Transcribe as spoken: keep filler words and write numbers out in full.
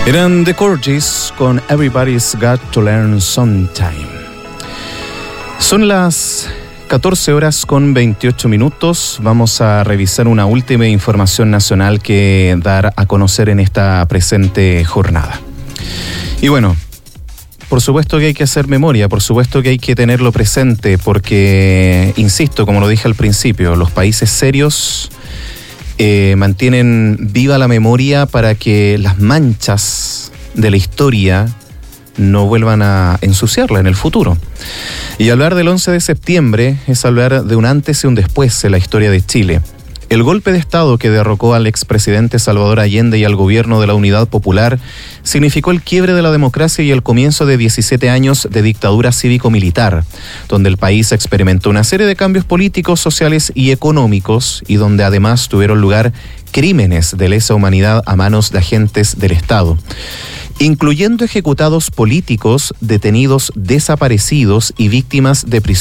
Eran The Corgis con Everybody's Got to Learn Sometime. Son las catorce horas con veintiocho minutos. Vamos a revisar una última información nacional que dar a conocer en esta presente jornada. Y bueno, por supuesto que hay que hacer memoria, por supuesto que hay que tenerlo presente, porque, insisto, como lo dije al principio, los países serios eh, mantienen viva la memoria para que las manchas de la historia no vuelvan a ensuciarla en el futuro. Y hablar del once de septiembre es hablar de un antes y un después en la historia de Chile. El golpe de Estado que derrocó al expresidente Salvador Allende y al gobierno de la Unidad Popular significó el quiebre de la democracia y el comienzo de diecisiete años de dictadura cívico-militar, donde el país experimentó una serie de cambios políticos, sociales y económicos, y donde además tuvieron lugar crímenes de lesa humanidad a manos de agentes del Estado, incluyendo ejecutados políticos, detenidos desaparecidos y víctimas de prisión